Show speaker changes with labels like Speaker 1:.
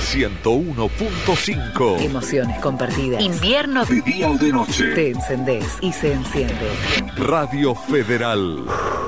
Speaker 1: 101.5.
Speaker 2: Emociones compartidas.
Speaker 3: Invierno
Speaker 1: De día o de noche.
Speaker 2: Te encendés y se enciende.
Speaker 1: Radio Federal.